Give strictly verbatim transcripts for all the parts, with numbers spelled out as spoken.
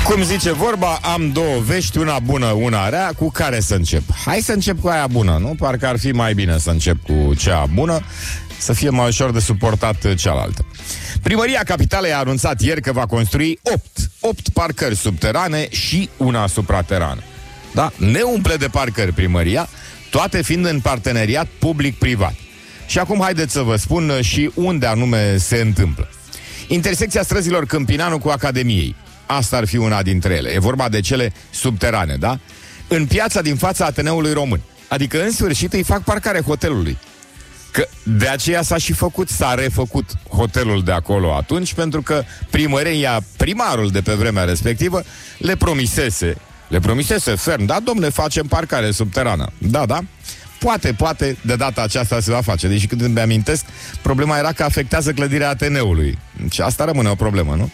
Cum zice vorba, am două vești, una bună, una rea. Cu care să încep? Hai să încep cu aia bună, nu? Parcă ar fi mai bine să încep cu cea bună, să fie mai ușor de suportat cealaltă. Primăria Capitalei a anunțat ieri că va construi opt parcări subterane și una supraterană. Da? Ne umple de parcări primăria, toate fiind în parteneriat public-privat. Și acum haideți să vă spun și unde anume se întâmplă. Intersecția străzilor Câmpinanu cu Academiei. Asta ar fi una dintre ele. E vorba de cele subterane, da? În piața din fața Ateneului Român. Adică, în sfârșit, îi fac parcare hotelului. Că de aceea s-a și făcut, s-a refăcut hotelul de acolo atunci, pentru că primăria, primarul de pe vremea respectivă, le promisese, le promisese ferm, da, domne, facem parcare subterană. Da, da. Poate, poate, de data aceasta se va face. Deși când îmi amintesc, problema era că afectează clădirea Ateneului. Și asta rămâne o problemă, nu?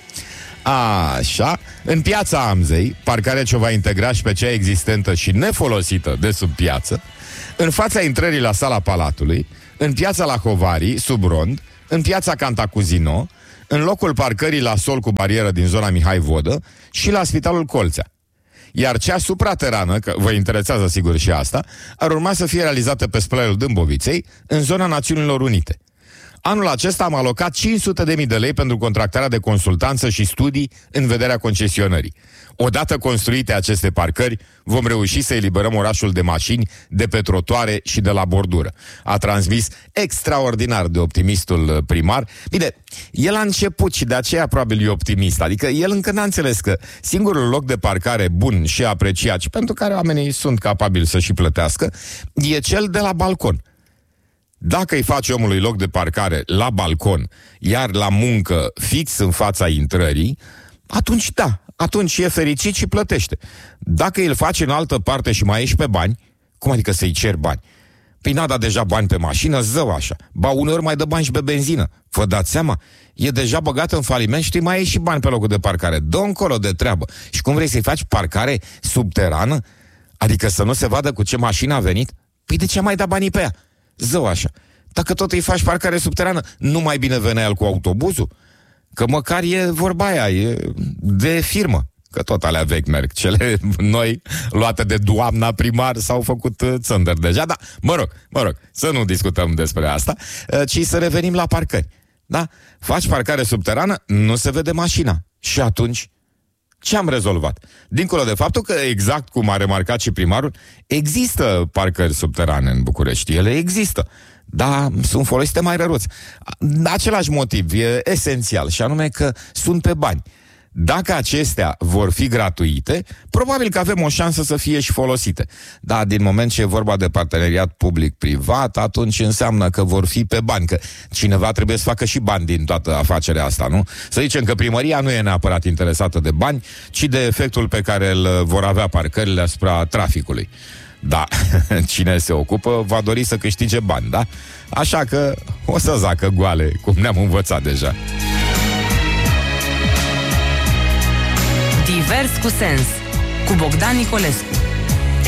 Așa, în piața Amzei, parcarea ce o va integra și pe cea existentă și nefolosită de sub piață, în fața intrării la sala Palatului, în piața la Hovarii, sub rond, în piața Cantacuzino, în locul parcării la sol cu barieră din zona Mihai Vodă și la Spitalul Colțea. Iar cea supraterană, că vă interesează sigur și asta, ar urma să fie realizată pe spălărul Dâmboviței, în zona Națiunilor Unite. Anul acesta am alocat cinci sute de mii de lei pentru contractarea de consultanță și studii în vederea concesionării. Odată construite aceste parcări, vom reuși să eliberăm orașul de mașini, de pe trotuare și de la bordură. A transmis extraordinar de optimistul primar. Bine, el a început și de aceea probabil e optimist. Adică el încă n-a înțeles că singurul loc de parcare bun și apreciat și pentru care oamenii sunt capabili să și plătească e cel de la balcon. Dacă îi faci omului loc de parcare la balcon, iar la muncă fix în fața intrării, atunci da, atunci e fericit și plătește. Dacă îl faci în altă parte și mai ești pe bani, cum adică să-i ceri bani? Păi n-a dat deja bani pe mașină, zău așa. Ba, uneori mai dă bani și pe benzină. Vă dați seama? E deja băgat în faliment și mai e și bani pe locul de parcare. Dă încolo de treabă. Și cum vrei să-i faci parcare subterană? Adică să nu se vadă cu ce mașină a venit? Păi de ce mai da banii pe ea? Zău așa. Dacă tot îi faci parcare subterană, nu mai bine venea el cu autobuzul? Că măcar e vorba aia, e de firmă. Că tot alea vechi merg. Cele noi, luate de doamna primar, s-au făcut uh, țândări deja. Da, mă rog, mă rog, să nu discutăm despre asta, uh, ci să revenim la parcări. Da? Faci parcare subterană, nu se vede mașina. Și atunci, ce am rezolvat? Dincolo de faptul că, exact cum a remarcat și primarul, există parcări subterane în București. Ele există. Dar sunt folosite mai răruți. Același motiv e esențial, și anume că sunt pe bani. Dacă acestea vor fi gratuite, probabil că avem o șansă să fie și folosite. Dar din moment ce e vorba de parteneriat public-privat, atunci înseamnă că vor fi pe bani, că cineva trebuie să facă și bani din toată afacerea asta, nu? Să zicem că primăria nu e neapărat interesată de bani, ci de efectul pe care îl vor avea parcările asupra traficului. Da, cine se ocupă va dori să câștige bani, da? Așa că o să zacă goale, cum ne-am învățat deja. Divers cu sens, cu Bogdan Nicolescu.